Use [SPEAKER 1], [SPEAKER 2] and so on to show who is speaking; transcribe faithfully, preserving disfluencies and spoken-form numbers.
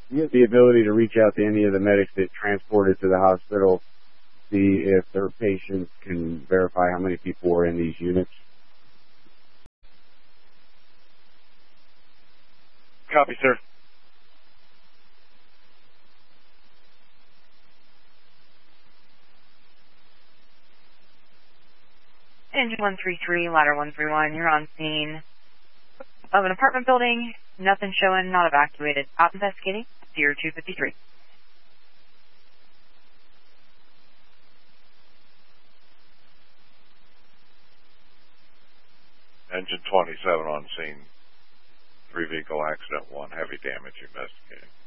[SPEAKER 1] You have the ability to reach out to any of the medics that transported to the hospital, see if their patients can verify how many people were in these units.
[SPEAKER 2] Copy, sir.
[SPEAKER 3] Engine one three three, ladder one three one, you're on scene of an apartment building. Nothing showing, not evacuated. Out investigating, Tier two fifty-three.
[SPEAKER 2] Engine twenty-seven on scene. Three vehicle accident, one heavy damage investigating.